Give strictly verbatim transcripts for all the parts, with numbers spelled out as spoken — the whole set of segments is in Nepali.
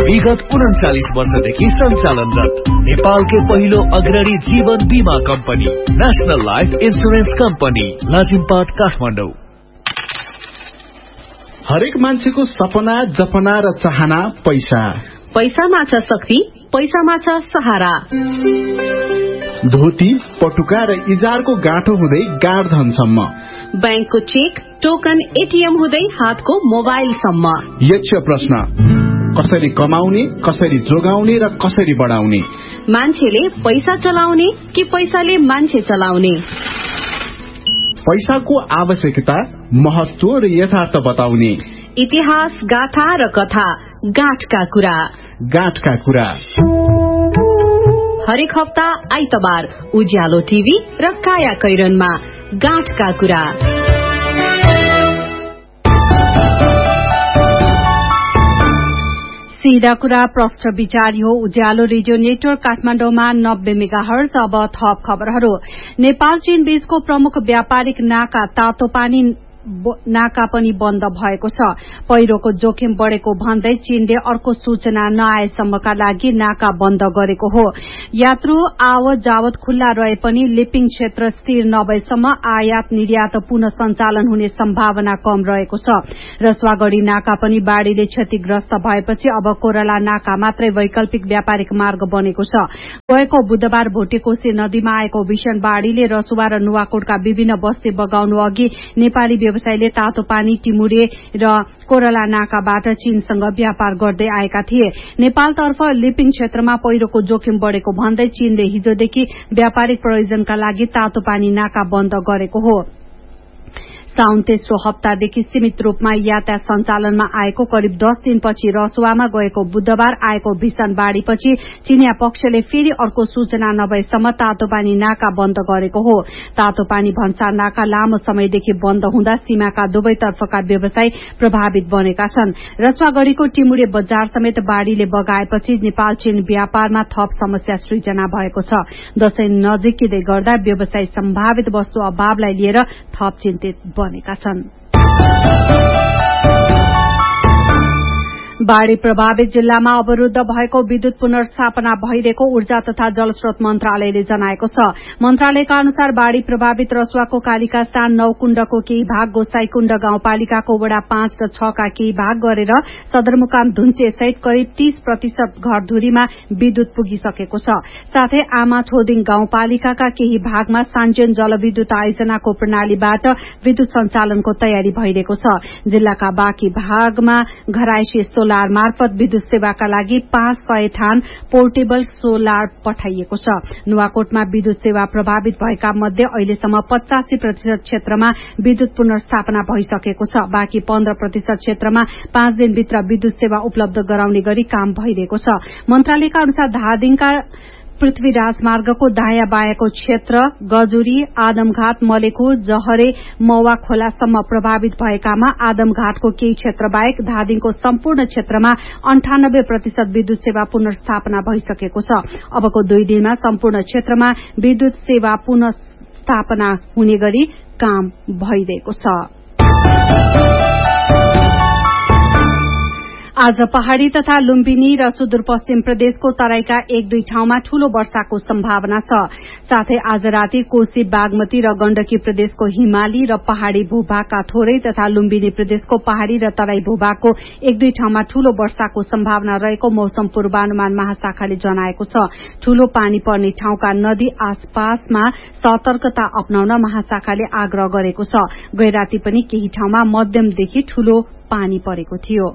विगत उन्चालीस वर्षदेखि सञ्चालनरत नेपालकै पहिलो अग्रणी जीवन बीमा company national life insurance company Lazimpat Kathmandu. हरेक मान्छेको सपना जपना र चाहना पैसा। पैसामा छ शक्ति, पैसामा छ सहारा। धोती पटुका र इजारको गाँठो हुँदै गाडधनसम्म, बैंकको चेक टोकन एटीएम हुँदै हातको मोबाइलसम्म। यक्ष प्रश्न, कसरी कमाउने, कसरी जोगाउने र कसरी बढाउने? मान्छेले पैसा चलाउने कि पैसाले मान्छे चलाउने? पैसाको आवश्यकता, महत्व र यथार्थ बताउने। इतिहास, गाथा र कथा, गाँठका कुरा। गाँठका कुरा हरेक हप्ता आइतबार उज्यालो टिभी र काया कैरनमा गाँठका कुरा। सीधा कुरा प्रष्ट विचार हो। उज्यालो रेडियो नेटवर्क काठमाडौँमा नब्बे मेगाहर्ज। अब थप खबरहरू। नेपाल चीन बीचको प्रमुख व्यापारिक नाका तातोपानी नाका पनि बन्द भएको छ। पहिरोको जोखिम बढ़ेको भन्दै चीनले अर्को सूचना नआएसम्मका लागि नाका बन्द गरेको हो। यात्रु आवत जावत खुल्ला रहे पनि लिपिङ क्षेत्र स्थिर नभएसम्म आयात निर्यात पुनः सञ्चालन हुने सम्भावना कम रहेको छ। रसुवागढ़ी नाका पनि बाढ़ीले क्षतिग्रस्त भएपछि अब कोरला नाका मात्रै वैकल्पिक व्यापारिक मार्ग बनेको छ। गएको बुधबार भोटेकोशी नदीमा आएको भीषण बाढ़ीले रसुवा र नुवाकोटका विभिन्न बस्ती बगाउनु अघि नेपाली व्यवसायीले तातो पानी टिमुरे र कोरला नाकाबाट चीनसँग व्यापार गर्दै आएका थिए। नेपालतर्फ लिपिङ क्षेत्रमा पहिरोको जोखिम बढ़ेको भन्दै चीनले हिजोदेखि व्यापारिक प्रयोजनका लागि तातो पानी नाका बन्द गरेको हो। साउन तेस्रो हप्तादेखि सीमित रूपमा यातायात सञ्चालनमा आएको करिब दस दिनपछि रसुवामा गएको बुधबार आएको भीषण बाढ़ीपछि चीनिया पक्षले फेरि अर्को सूचना नभएसम्म तातोपानी नाका बन्द गरेको हो। तातोपानी भन्सार नाका लामो समयदेखि बन्द हुँदा सीमाका दुवैतर्फका व्यवसाय प्रभावित बनेका छन्। रसुवागढ़ीको टिमुरे बजार समेत बाढ़ीले बगाएपछि नेपाल चीन व्यापारमा थप समस्या सृजना भएको छ। दशैं नजिकिँदै गर्दा व्यवसाय सम्भावित वस्तु अभावलाई लिएर थप चिन्तित बनेका छन्। बाढ़ी प्रभावित जिल्लामा अवरूद्ध भएको विद्युत पुनर्स्थापना भइरहेको ऊर्जा तथा जलस्रोत मन्त्रालयले जनाएको छ। मन्त्रालयका अनुसार बाढ़ी प्रभावित रसुवाको कालिका स्थान नौकुण्डको केही भाग, गोसाईकुण्ड गाउँपालिकाको वडा पाँच र छ का केही भाग गरेर सदरमुकाम धुन्चे सहित करिब तीस प्रतिशत घरधुरीमा विद्युत पुगिसकेको छ। साथै आमा छोदिङ गाउँपालिकाका केही भागमा सान्जेन जलविद्युत आयोजनाको प्रणालीबाट विद्युत सञ्चालनको तयारी भइरहेको छ। जिल्लाका बाँकी भागमा घरायसी सोलर मार्फत विद्युत सेवाका लागि पाँच सय थान पोर्टेबल सोलर पठाइएको छ। नुवाकोटमा विद्युत सेवा प्रभावित भएका मध्ये अहिलेसम्म पचासी प्रतिशत क्षेत्रमा विद्युत पुनर्स्थापना भइसकेको छ। बाँकी पन्ध्र प्रतिशत क्षेत्रमा पाँच दिनभित्र विद्युत सेवा उपलब्ध गराउने गरी काम भइरहेको छ। मन्त्रालयका अनुसार धादिङका पृथ्वी राजमार्गको दायाँ बायाँको क्षेत्र गजुरी, आदमघाट, मलेखु, जहरे, मौवा खोलासम्म प्रभावित भएकामा आदमघाटको केही क्षेत्र बाहेक धादिङको सम्पूर्ण क्षेत्रमा अन्ठानब्बे प्रतिशत विद्युत सेवा पुनर्स्थापना भइसकेको छ। अबको दुई दिनमा सम्पूर्ण क्षेत्रमा विद्युत सेवा पुनर्स्थापना हुने गरी काम भइरहेको छ। आज पहाड़ी तथा लुम्बिनी र सुदूरपश्चिम प्रदेशको तराईका एक दुई ठाउँमा ठूलो वर्षाको सम्भावना छ। साथै आज राति कोशी, बागमती र गण्डकी प्रदेशको हिमाली र पहाड़ी भूभागका थोरै तथा लुम्बिनी प्रदेशको पहाड़ी र तराई भूभागको एक दुई ठाउँमा ठूलो वर्षाको सम्भावना रहेको मौसम पूर्वानुमान महाशाखाले जनाएको छ। ठूलो पानी पर्ने ठाउँका नदी आसपासमा सतर्कता अपनाउन महाशाखाले आग्रह गरेको छ। गैराती पनि केही ठाउँमा मध्यमदेखि ठूलो पानी परेको थियो।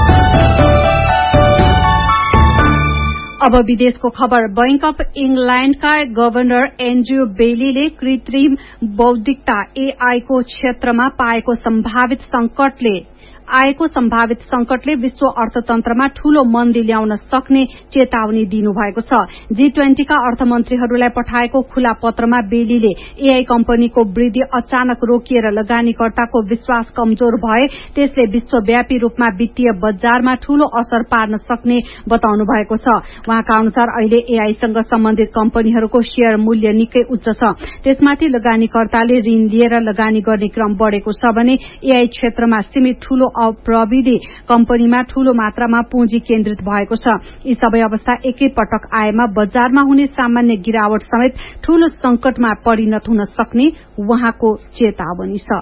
अब विदेशको खबर। बैंक अफ इंग्ल्याण्डका गवर्नर एन्ड्रयू बेलीले कृत्रिम बौद्धिकता एआई को क्षेत्रमा पाएको सम्भावित संकटले आएको सम्भावित संकटले विश्व अर्थतन्त्रमा ठूलो मन्दी ल्याउन सक्ने चेतावनी दिनुभएको छ। जी ट्वेन्टीका अर्थमन्त्रीहरूलाई पठाएको खुला पत्रमा बेलीले एआई कम्पनीको वृद्धि अचानक रोकिएर लगानीकर्ताको विश्वास कमजोर भए त्यसले विश्वव्यापी रूपमा वित्तीय बजारमा ठूलो असर पार्न सक्ने बताउनु भएको छ। उहाँका अनुसार अहिले एआईसँग सम्बन्धित कम्पनीहरूको शेयर मूल्य निकै उच्च छ। त्यसमाथि लगानीकर्ताले ऋण लिएर लगानी गर्ने क्रम बढ़ेको छ भने एआई क्षेत्रमा सीमित ठूलो प्रविधि कम्पनीमा ठूलो मात्रामा पुँजी केन्द्रित भएको छ। यी सबै अवस्था एकै पटक आएमा बजारमा हुने सामान्य गिरावट समेत ठूलो संकटमा परिणत हुन सक्ने उहाँको चेतावनी छ।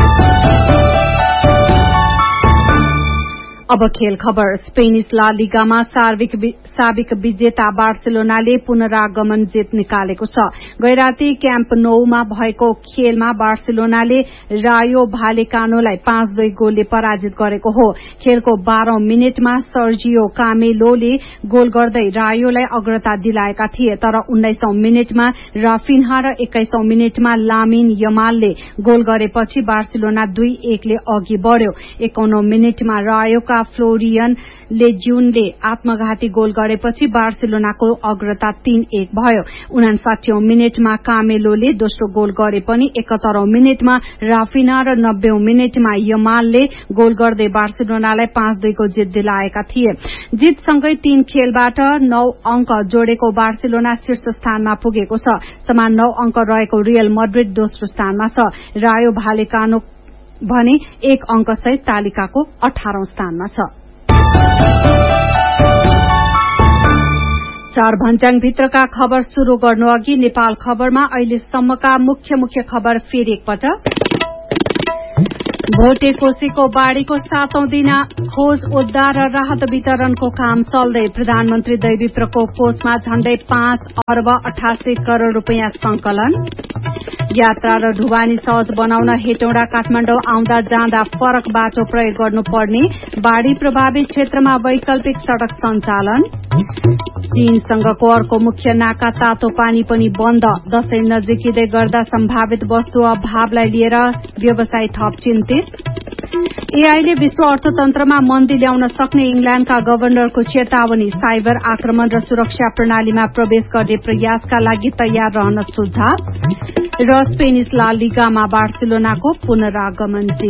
अब खेल खबर। स्पेनिश ला लिगामा साबिक विजेता बार्सिलोनाले पुनरागमन जित निकालेको छ। गैराती क्याम्प नौमा भएको खेलमा बार्सिलोनाले रायो भालेकानोलाई पाँच दुई गोलले पराजित गरेको हो। खेलको बाह्रौं मिनटमा सर्जियो कामेलोले गोल गर्दै रायोलाई अग्रता दिलाएका थिए, तर उन्नाइसौं मिनटमा राफिन्हा र एक्काइसौं मिनटमा लामिन यमालले गोल गरेपछि बार्सिलोना दुई एकले अघि बढ़्यो। एकाउन्नौ मिनटमा रायोका फ्लोरियन लेज्युनले आत्मघाती गोल गरेपछि बार्सिलोनाको अग्रता तीन एक भयो। उनासाठीऔं मिनटमा कामेलोले दोस्रो गोल गरे पनि एकहत्तरौं मिनटमा राफिना र नब्बेऔं मिनटमा यमालले गोल गर्दै बार्सिलोनालाई पाँच दुईको जित दिलाएका थिए। जितसँगै तीन खेलबाट नौ अंक जोडेको बार्सिलोना शीर्ष स्थानमा पुगेको छ। समान नौ अंक रहेको रियल मड्रिड दोस्रो स्थानमा छ। रायो भालेकानो भने एक अंक सहित तालिकाको अठारौं स्थानमा छ। चार भन्ज्याङ भित्रका खबर शुरू गर्नु अघि नेपाल खबरमा अहिलेसम्मका मुख्य मुख्य खबर फेरि एकपटक। भोटे कोशीको बाढ़ीको सातौं दिन खोज उद्धार र राहत वितरणको काम चल्दै। प्रधानमन्त्री दैवी प्रकोप कोषमा झण्डै पाँच अर्ब अठासी करोड़ रूपियाँ संकलन। यात्रा र ढुवानी सहज बनाउन हेटौँडा काठमाडौँ आउँदा जाँदा फरक बाटो प्रयोग गर्नुपर्ने। बाढ़ी प्रभावित क्षेत्रमा वैकल्पिक सड़क सञ्चालन। चीनसँगको अर्को मुख्य नाका तातो पानी पनि बन्द। दशैं नजिकिँदै गर्दा सम्भावित वस्तु अभावलाई लिएर व्यवसायी थप चिन्तित। एआईले विश्व अर्थतन्त्रमा मन्दी ल्याउन सक्ने इंग्ल्याण्डका गवर्नरको चेतावनी। साइबर आक्रमण र सुरक्षा प्रणालीमा प्रवेश गर्ने प्रयासका लागि तयार रहन सुझाव। र स्पेनिश ला लिगामा बार्सिलोनाको पुनरागमन।